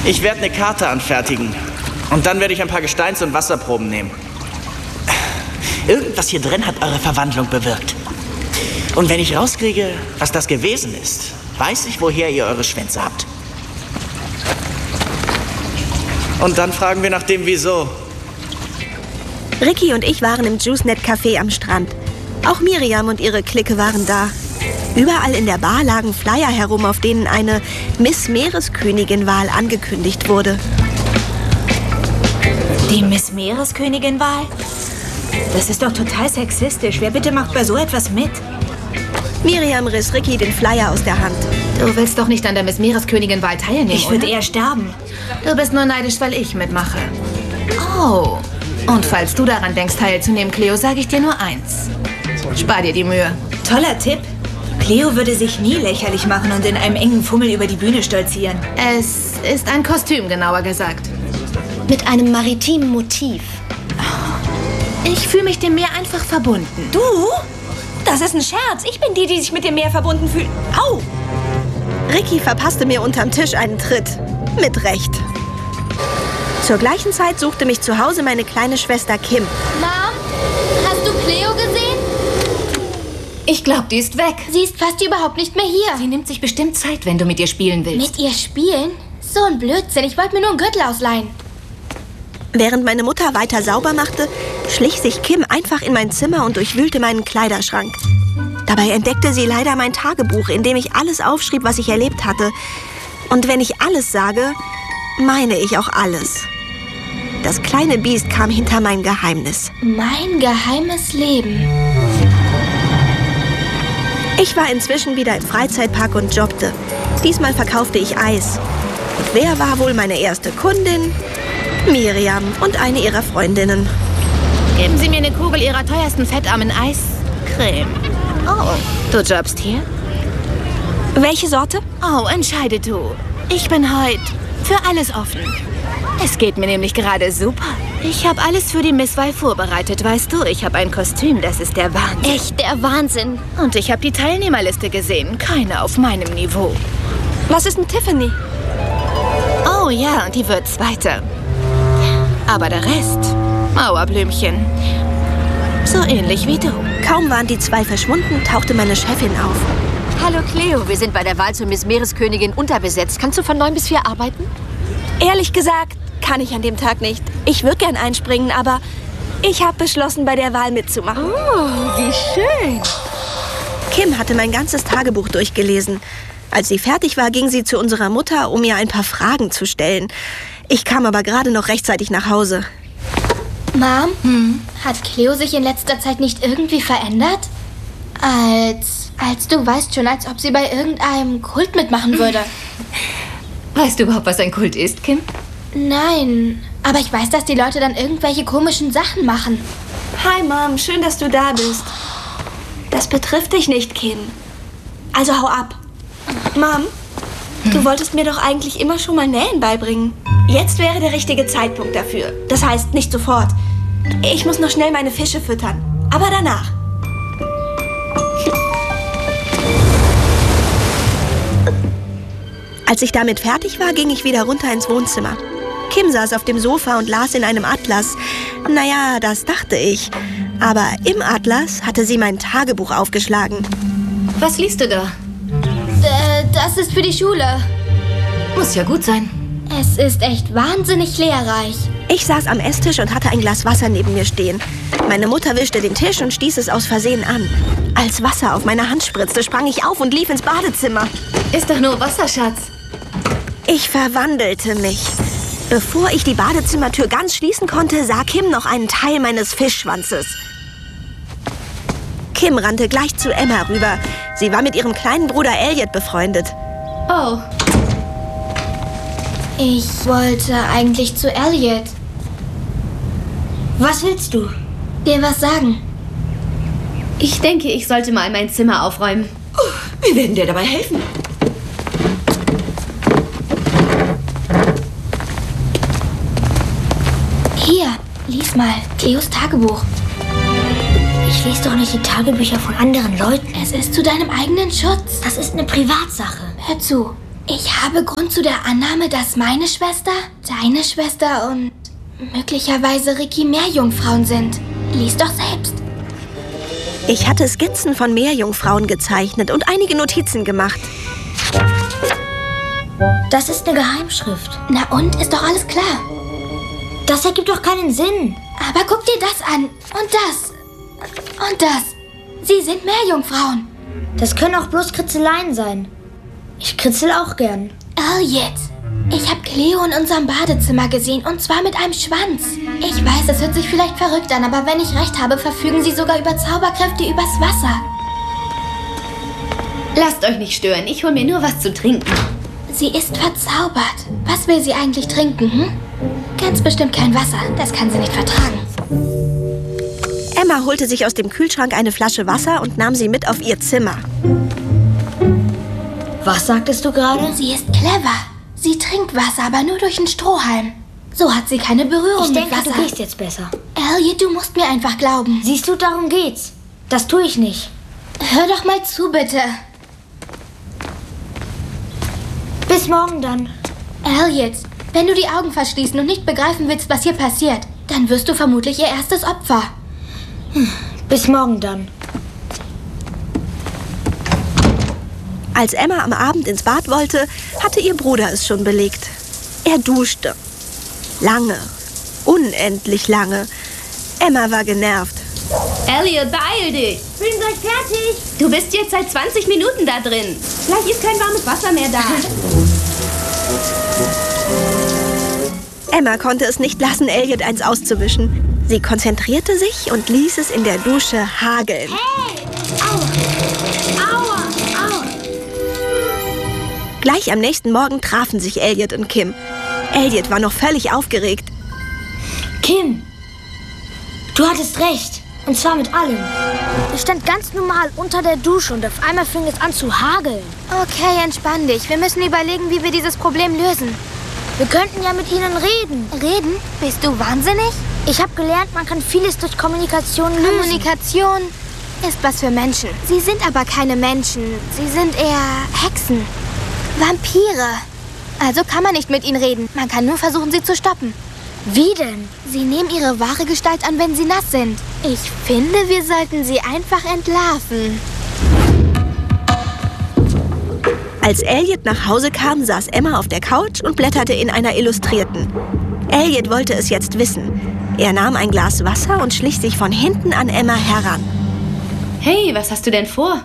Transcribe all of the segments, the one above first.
Ich werde eine Karte anfertigen. Und dann werde ich ein paar Gesteins- und Wasserproben nehmen. Irgendwas hier drin hat eure Verwandlung bewirkt. Und wenn ich rauskriege, was das gewesen ist, weiß ich, woher ihr eure Schwänze habt. Und dann fragen wir nach dem Wieso. Ricky und ich waren im JuiceNet Café am Strand. Auch Miriam und ihre Clique waren da. Überall in der Bar lagen Flyer herum, auf denen eine Miss Meereskönigin-Wahl angekündigt wurde. Die Miss Meereskönigin-Wahl? Das ist doch total sexistisch. Wer bitte macht bei so etwas mit? Miriam riss Ricky den Flyer aus der Hand. Du willst doch nicht an der Miss Meereskönigin-Wahl teilnehmen, Ich würde eher sterben. Du bist nur neidisch, weil ich mitmache. Oh. Und falls du daran denkst, teilzunehmen, Cleo, sage ich dir nur eins. Spar dir die Mühe. Toller Tipp. Cleo würde sich nie lächerlich machen und in einem engen Fummel über die Bühne stolzieren. Es ist ein Kostüm, genauer gesagt. Mit einem maritimen Motiv. Ich fühle mich dem Meer einfach verbunden. Du? Das ist ein Scherz. Ich bin die sich mit dem Meer verbunden fühlt. Au! Ricky verpasste mir unterm Tisch einen Tritt. Mit Recht. Zur gleichen Zeit suchte mich zu Hause meine kleine Schwester Kim. Mom, hast du Cleo gesehen? Ich glaube, die ist weg. Sie ist fast überhaupt nicht mehr hier. Sie nimmt sich bestimmt Zeit, wenn du mit ihr spielen willst. Mit ihr spielen? So ein Blödsinn. Ich wollte mir nur einen Gürtel ausleihen. Während meine Mutter weiter sauber machte, schlich sich Kim einfach in mein Zimmer und durchwühlte meinen Kleiderschrank. Dabei entdeckte sie leider mein Tagebuch, in dem ich alles aufschrieb, was ich erlebt hatte. Und wenn ich alles sage, meine ich auch alles. Das kleine Biest kam hinter mein Geheimnis. Mein geheimes Leben. Ich war inzwischen wieder im Freizeitpark und jobbte. Diesmal verkaufte ich Eis. Und wer war wohl meine erste Kundin? Miriam und eine ihrer Freundinnen. Geben Sie mir eine Kugel Ihrer teuersten fettarmen Eiscreme. Oh, du jobbst hier? Welche Sorte? Oh, entscheide du. Ich bin heute für alles offen. Es geht mir nämlich gerade super. Ich habe alles für die Misswahl vorbereitet, weißt du. Ich habe ein Kostüm, das ist der Wahnsinn. Echt der Wahnsinn. Und ich habe die Teilnehmerliste gesehen. Keine auf meinem Niveau. Was ist ein Tiffany? Oh ja, die wird Zweite. Aber der Rest, Mauerblümchen. So ähnlich wie du. Kaum waren die zwei verschwunden, tauchte meine Chefin auf. Hallo Cleo, wir sind bei der Wahl zur Miss Meereskönigin unterbesetzt. Kannst du von 9 bis 4 arbeiten? Ehrlich gesagt, kann ich an dem Tag nicht. Ich würde gern einspringen, aber ich habe beschlossen, bei der Wahl mitzumachen. Oh, wie schön. Kim hatte mein ganzes Tagebuch durchgelesen. Als sie fertig war, ging sie zu unserer Mutter, um ihr ein paar Fragen zu stellen. Ich kam aber gerade noch rechtzeitig nach Hause. Mom, hat Cleo sich in letzter Zeit nicht irgendwie verändert? Als du weißt schon, als ob sie bei irgendeinem Kult mitmachen würde. Weißt du überhaupt, was ein Kult ist, Kim? Nein, aber ich weiß, dass die Leute dann irgendwelche komischen Sachen machen. Hi, Mom. Schön, dass du da bist. Das betrifft dich nicht, Kim. Also hau ab. Mom, du wolltest mir doch eigentlich immer schon mal Nähen beibringen. Jetzt wäre der richtige Zeitpunkt dafür. Das heißt, nicht sofort. Ich muss noch schnell meine Fische füttern. Aber danach. Als ich damit fertig war, ging ich wieder runter ins Wohnzimmer. Kim saß auf dem Sofa und las in einem Atlas. Naja, das dachte ich. Aber im Atlas hatte sie mein Tagebuch aufgeschlagen. Was liest du da? Das ist für die Schule. Muss ja gut sein. Es ist echt wahnsinnig lehrreich. Ich saß am Esstisch und hatte ein Glas Wasser neben mir stehen. Meine Mutter wischte den Tisch und stieß es aus Versehen an. Als Wasser auf meine Hand spritzte, sprang ich auf und lief ins Badezimmer. Ist doch nur Wasser, Schatz. Ich verwandelte mich. Bevor ich die Badezimmertür ganz schließen konnte, sah Kim noch einen Teil meines Fischschwanzes. Kim rannte gleich zu Emma rüber. Sie war mit ihrem kleinen Bruder Elliot befreundet. Oh. Ich wollte eigentlich zu Elliot. Was willst du? Dir was sagen. Ich denke, ich sollte mal mein Zimmer aufräumen. Wir werden dir dabei helfen. Hier, lies mal. Cleos Tagebuch. Ich lese doch nicht die Tagebücher von anderen Leuten. Es ist zu deinem eigenen Schutz. Das ist eine Privatsache. Hör zu. Ich habe Grund zu der Annahme, dass meine Schwester, deine Schwester und möglicherweise Ricky Meerjungfrauen sind. Lies doch selbst. Ich hatte Skizzen von Meerjungfrauen gezeichnet und einige Notizen gemacht. Das ist eine Geheimschrift. Na und? Ist doch alles klar. Das ergibt doch keinen Sinn. Aber guck dir das an. Und das. Und das. Sie sind Meerjungfrauen. Das können auch bloß Kritzeleien sein. Ich kritzel auch gern. Elliot, ich habe Cleo in unserem Badezimmer gesehen und zwar mit einem Schwanz. Ich weiß, das hört sich vielleicht verrückt an, aber wenn ich recht habe, verfügen sie sogar über Zauberkräfte übers Wasser. Lasst euch nicht stören, ich hol mir nur was zu trinken. Sie ist verzaubert. Was will sie eigentlich trinken, hm? Ganz bestimmt kein Wasser, das kann sie nicht vertragen. Emma holte sich aus dem Kühlschrank eine Flasche Wasser und nahm sie mit auf ihr Zimmer. Was sagtest du gerade? Sie ist clever. Sie trinkt Wasser, aber nur durch einen Strohhalm. So hat sie keine Berührung mit Wasser. Ich denke, du gehst jetzt besser. Elliot, du musst mir einfach glauben. Siehst du, darum geht's. Das tue ich nicht. Hör doch mal zu, bitte. Bis morgen dann. Elliot, wenn du die Augen verschließen und nicht begreifen willst, was hier passiert, dann wirst du vermutlich ihr erstes Opfer. Bis morgen dann. Als Emma am Abend ins Bad wollte, hatte ihr Bruder es schon belegt. Er duschte. Lange. Unendlich lange. Emma war genervt. Elliot, beeil dich! Bin gleich fertig. Du bist jetzt seit 20 Minuten da drin. Gleich ist kein warmes Wasser mehr da. Emma konnte es nicht lassen, Elliot eins auszuwischen. Sie konzentrierte sich und ließ es in der Dusche hageln. Hey! Aua! Aua! Aua! Gleich am nächsten Morgen trafen sich Elliot und Kim. Elliot war noch völlig aufgeregt. Kim, du hattest recht. Und zwar mit allem. Ich stand ganz normal unter der Dusche und auf einmal fing es an zu hageln. Okay, entspann dich. Wir müssen überlegen, wie wir dieses Problem lösen. Wir könnten ja mit ihnen reden. Reden? Bist du wahnsinnig? Ich habe gelernt, man kann vieles durch Kommunikation lösen. Kommunikation ist was für Menschen. Sie sind aber keine Menschen. Sie sind eher Hexen. Vampire. Also kann man nicht mit ihnen reden. Man kann nur versuchen, sie zu stoppen. Wie denn? Sie nehmen ihre wahre Gestalt an, wenn sie nass sind. Ich finde, wir sollten sie einfach entlarven. Als Elliot nach Hause kam, saß Emma auf der Couch und blätterte in einer Illustrierten. Elliot wollte es jetzt wissen. Er nahm ein Glas Wasser und schlich sich von hinten an Emma heran. Hey, was hast du denn vor?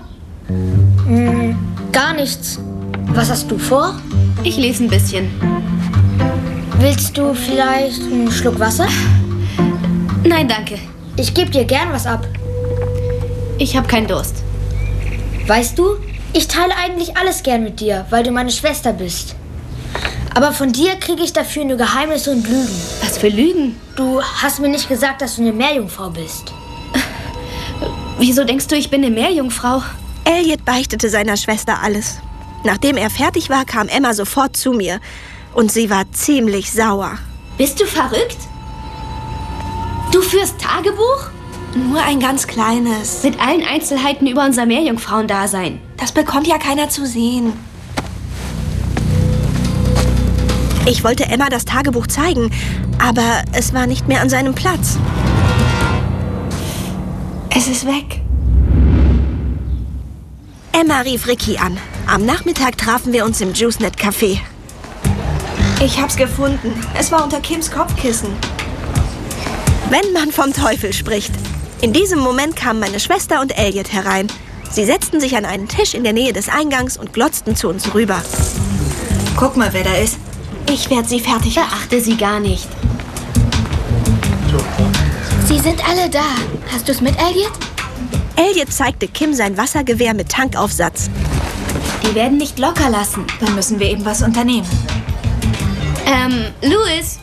Gar nichts. Was hast du vor? Ich lese ein bisschen. Willst du vielleicht einen Schluck Wasser? Nein, danke. Ich gebe dir gern was ab. Ich habe keinen Durst. Weißt du, ich teile eigentlich alles gern mit dir, weil du meine Schwester bist. Aber von dir kriege ich dafür nur Geheimnisse und Lügen. Was für Lügen? Du hast mir nicht gesagt, dass du eine Meerjungfrau bist. Wieso denkst du, ich bin eine Meerjungfrau? Elliot beichtete seiner Schwester alles. Nachdem er fertig war, kam Emma sofort zu mir. Und sie war ziemlich sauer. Bist du verrückt? Du führst Tagebuch? Nur ein ganz kleines. Mit allen Einzelheiten über unser Meerjungfrauendasein. Das bekommt ja keiner zu sehen. Ich wollte Emma das Tagebuch zeigen, aber es war nicht mehr an seinem Platz. Es ist weg. Emma rief Ricky an. Am Nachmittag trafen wir uns im Juicenet Café. Ich hab's gefunden. Es war unter Kims Kopfkissen. Wenn man vom Teufel spricht. In diesem Moment kamen meine Schwester und Elliot herein. Sie setzten sich an einen Tisch in der Nähe des Eingangs und glotzten zu uns rüber. Guck mal, wer da ist. Ich werde sie fertig machen. Beachte sie gar nicht. Sie sind alle da. Hast du's mit, Elliot? Elliot zeigte Kim sein Wassergewehr mit Tankaufsatz. Die werden nicht locker lassen. Dann müssen wir eben was unternehmen. Louis.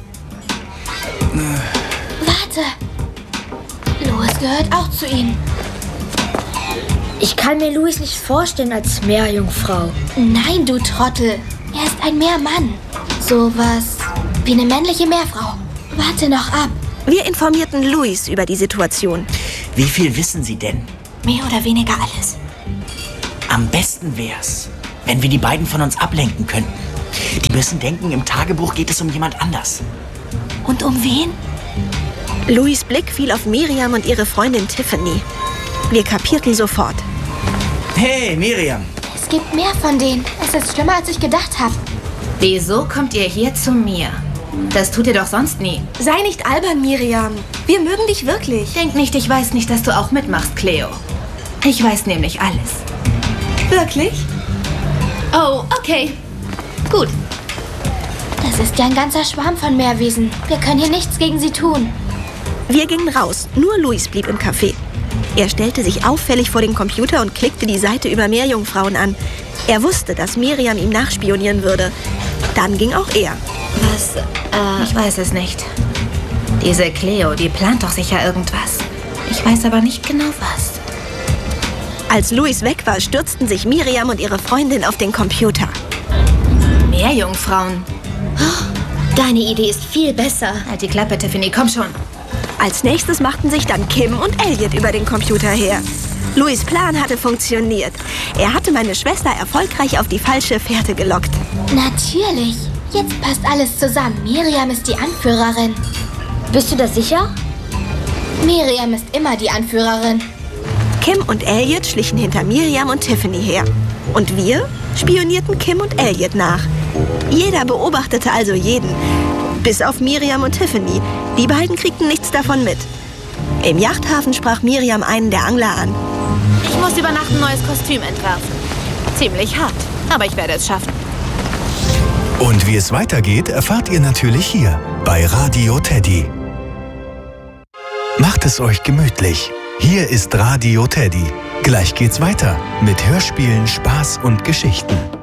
Warte. Louis gehört auch zu ihnen. Ich kann mir Louis nicht vorstellen als Meerjungfrau. Nein, du Trottel. Er ist ein Meermann. Sowas wie eine männliche Meerfrau. Warte noch ab. Wir informierten Louis über die Situation. Wie viel wissen Sie denn? Mehr oder weniger alles. Am besten wär's, wenn wir die beiden von uns ablenken könnten. Die müssen denken, im Tagebuch geht es um jemand anders. Und um wen? Louis' Blick fiel auf Miriam und ihre Freundin Tiffany. Wir kapierten sofort. Hey, Miriam. Es gibt mehr von denen. Es ist schlimmer, als ich gedacht habe. Wieso kommt ihr hier zu mir? Das tut ihr doch sonst nie. Sei nicht albern, Miriam. Wir mögen dich wirklich. Denk nicht, ich weiß nicht, dass du auch mitmachst, Cleo. Ich weiß nämlich alles. Wirklich? Oh, okay. Gut. Das ist ja ein ganzer Schwarm von Meerwesen. Wir können hier nichts gegen sie tun. Wir gingen raus. Nur Louis blieb im Café. Er stellte sich auffällig vor den Computer und klickte die Seite über Meerjungfrauen an. Er wusste, dass Miriam ihm nachspionieren würde. Dann ging auch er. Was? Ich weiß es nicht. Diese Cleo, die plant doch sicher irgendwas. Ich weiß aber nicht genau was. Als Louis weg war, stürzten sich Miriam und ihre Freundin auf den Computer. Meerjungfrauen. Deine Idee ist viel besser. Halt die Klappe, Tiffany, komm schon. Als nächstes machten sich dann Kim und Elliot über den Computer her. Louis' Plan hatte funktioniert. Er hatte meine Schwester erfolgreich auf die falsche Fährte gelockt. Natürlich. Jetzt passt alles zusammen. Miriam ist die Anführerin. Bist du da sicher? Miriam ist immer die Anführerin. Kim und Elliot schlichen hinter Miriam und Tiffany her. Und wir spionierten Kim und Elliot nach. Jeder beobachtete also jeden. Bis auf Miriam und Tiffany. Die beiden kriegten nichts davon mit. Im Yachthafen sprach Miriam einen der Angler an. Ich muss über Nacht ein neues Kostüm entwerfen. Ziemlich hart, aber ich werde es schaffen. Und wie es weitergeht, erfahrt ihr natürlich hier bei Radio Teddy. Macht es euch gemütlich. Hier ist Radio Teddy. Gleich geht's weiter mit Hörspielen, Spaß und Geschichten.